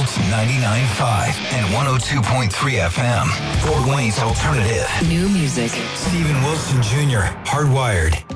Pulse 99.5 and 102.3 FM. Fort Wayne's alternative. New music. Steven Wilson Jr., Hardwired.